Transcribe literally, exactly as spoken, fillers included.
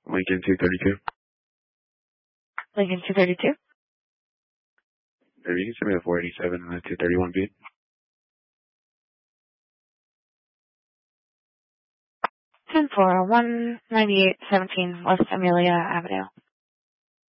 Lincoln two thirty-two. Lincoln two thirty-two. Maybe you can send me the four eighty-seven and the two thirty-one beat. ten four one ninety-eight seventeen West Amelia Avenue.